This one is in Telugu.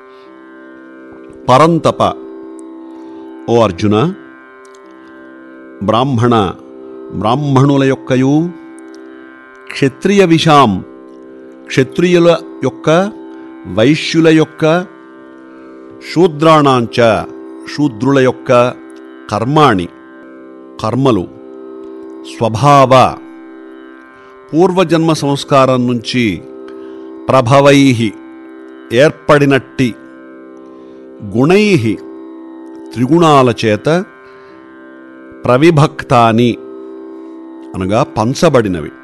పరంతప, ఓ అర్జున, బ్రాహ్మణుల యొక్కయు, క్షత్రియ విషాం, క్షత్రియుల యొక్క, వైశ్యుల యొక్క, శూద్రాణాంచ, శూద్రుల యొక్క కర్మలు, స్వభావ, పూర్వజన్మ సంస్కారం నుంచి ప్రభవై ఏర్పడినట్టి, గుణై త్రిగుణాల చేత ప్రవిభక్తాని అనగా పంచబడినవి,